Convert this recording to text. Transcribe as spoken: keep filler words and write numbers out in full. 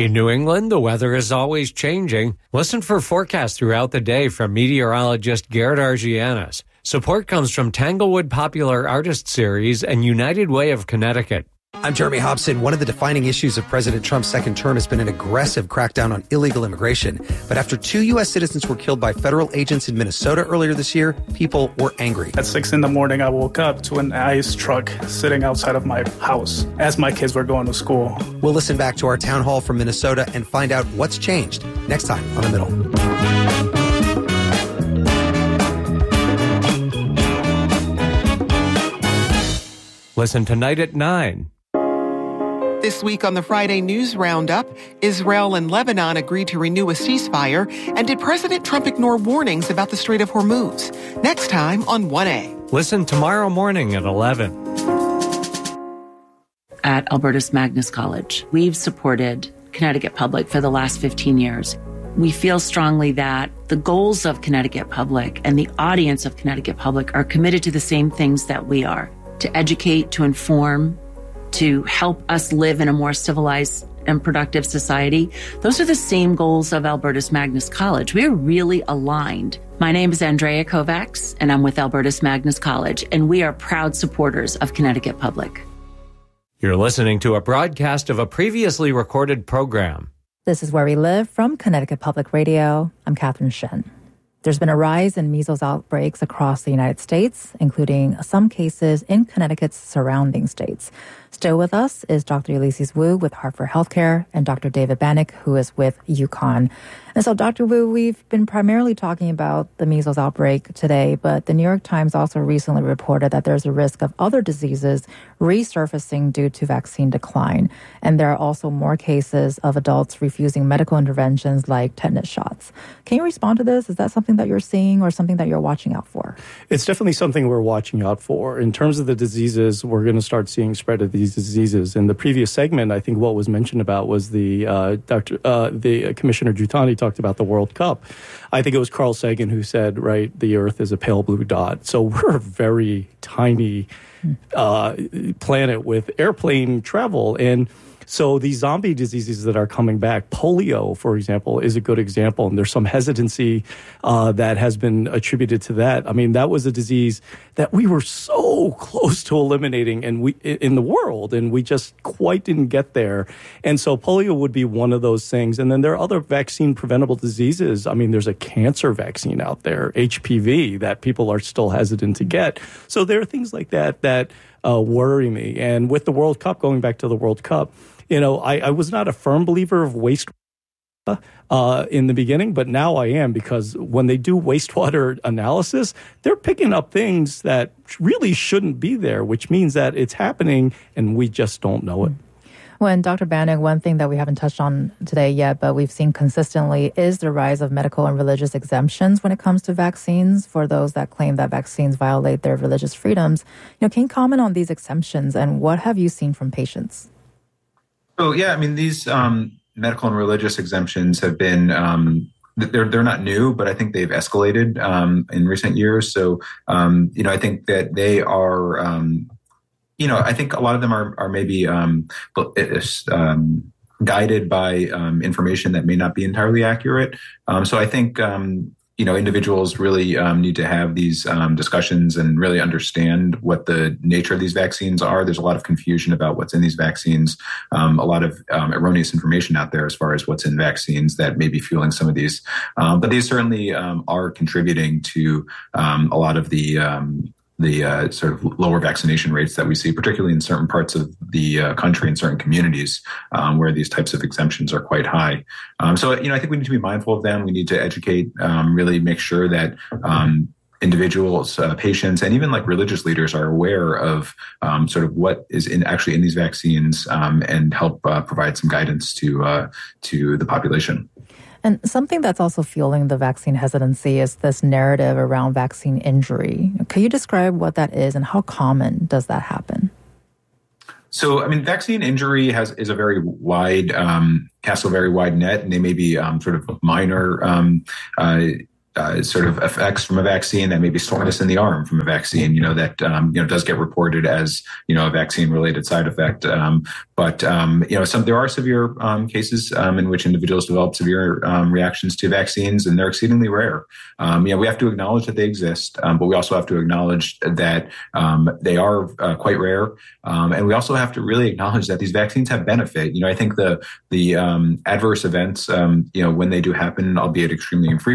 In New England, the weather is always changing. Listen for forecasts throughout the day from meteorologist Garrett Argianis. Support comes from Tanglewood Popular Artist Series and United Way of Connecticut. I'm Jeremy Hobson. One of the defining issues of President Trump's second term has been an aggressive crackdown on illegal immigration. But after two U S citizens were killed by federal agents in Minnesota earlier this year, people were angry. At six in the morning, I woke up to an ICE truck sitting outside of my house as my kids were going to school. We'll listen back to our town hall from Minnesota and find out what's changed next time on The Middle. Listen tonight at nine. This week on the Friday News Roundup, Israel and Lebanon agreed to renew a ceasefire, and did President Trump ignore warnings about the Strait of Hormuz? Next time on one A. Listen tomorrow morning at eleven. At Albertus Magnus College, we've supported Connecticut Public for the last fifteen years. We feel strongly that the goals of Connecticut Public and the audience of Connecticut Public are committed to the same things that we are: to educate, to inform, to help us live in a more civilized and productive society. Those are the same goals of Albertus Magnus College. We're really aligned. My name is Andrea Kovacs, and I'm with Albertus Magnus College, and we are proud supporters of Connecticut Public. You're listening to a broadcast of a previously recorded program. This is Where We Live from Connecticut Public Radio. I'm Catherine Shen. There's been a rise in measles outbreaks across the United States, including some cases in Connecticut's surrounding states. Still with us is Doctor Ulysses Wu with Hartford Healthcare and Doctor David Bannock, who is with UConn. And so, Doctor Wu, we've been primarily talking about the measles outbreak today, but the New York Times also recently reported that there's a risk of other diseases resurfacing due to vaccine decline. And there are also more cases of adults refusing medical interventions like tetanus shots. Can you respond to this? Is that something that you're seeing or something that you're watching out for? It's definitely something we're watching out for. In terms of the diseases, we're going to start seeing spread of these diseases. In the previous segment, I think what was mentioned about was the uh, Doctor Uh, the uh, Commissioner Giuttani talked about the World Cup. I think it was Carl Sagan who said, right, the Earth is a pale blue dot. So we're a very tiny uh, planet with airplane travel. And so these zombie diseases that are coming back, polio, for example, is a good example. And there's some hesitancy uh, that has been attributed to that. I mean, that was a disease that we were so close to eliminating and we in the world, and we just quite didn't get there. And so polio would be one of those things. And then there are other vaccine-preventable diseases. I mean, there's a cancer vaccine out there, H P V, that people are still hesitant to get. So there are things like that that uh, worry me. And with the World Cup, going back to the World Cup, you know, I, I was not a firm believer of wastewater uh, in the beginning, but now I am, because when they do wastewater analysis, they're picking up things that really shouldn't be there, which means that it's happening and we just don't know it. Well, and Doctor Bannock, one thing that we haven't touched on today yet, but we've seen consistently, is the rise of medical and religious exemptions when it comes to vaccines for those that claim that vaccines violate their religious freedoms. You know, can you comment on these exemptions and what have you seen from patients? So, yeah, I mean, these um, medical and religious exemptions have been, um, they're they're not new, but I think they've escalated um, in recent years. So, um, you know, I think that they are, um, you know, I think a lot of them are, are maybe um, um, guided by um, information that may not be entirely accurate. Um, so I think, um, you know, individuals really um, need to have these um, discussions and really understand what the nature of these vaccines are. There's a lot of confusion about what's in these vaccines, um, a lot of um, erroneous information out there as far as what's in vaccines that may be fueling some of these. Um, but these certainly um, are contributing to um, a lot of the um, the uh, sort of lower vaccination rates that we see, particularly in certain parts of the uh, country and certain communities um, where these types of exemptions are quite high. Um, so, you know, I think we need to be mindful of them. We need to educate, um, really make sure that um, individuals, uh, patients, and even like religious leaders are aware of um, sort of what is in actually in these vaccines um, and help uh, provide some guidance to uh, to the population. And something that's also fueling the vaccine hesitancy is this narrative around vaccine injury. Could you describe what that is and how common does that happen? So, I mean, vaccine injury has is a very wide, um, casts a very wide net, and they may be um, sort of minor, um, uh, Uh, sort of effects from a vaccine, that may be soreness in the arm from a vaccine, you know, that, um, you know, does get reported as, you know, a vaccine related side effect. Um, but, um, you know, some, there are severe, um, cases, um, in which individuals develop severe, um, reactions to vaccines, and they're exceedingly rare. Um, you know, we have to acknowledge that they exist, um, but we also have to acknowledge that, um, they are uh, quite rare. Um, and we also have to really acknowledge that these vaccines have benefit. You know, I think the, the, um, adverse events, um, you know, when they do happen, albeit extremely infrequent,